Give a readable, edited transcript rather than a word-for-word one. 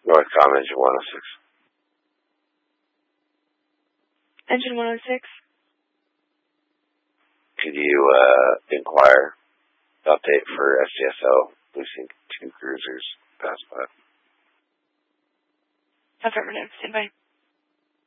Northcom Engine 106. Engine 106. Could you inquire update for SCSO losing 2 cruisers past 5? Affirmative. Stand by.